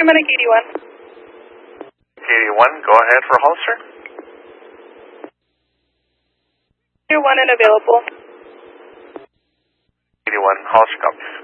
Medic 81. 81, go ahead for Hollister. Tier 1 and available. 81, Hollister copies.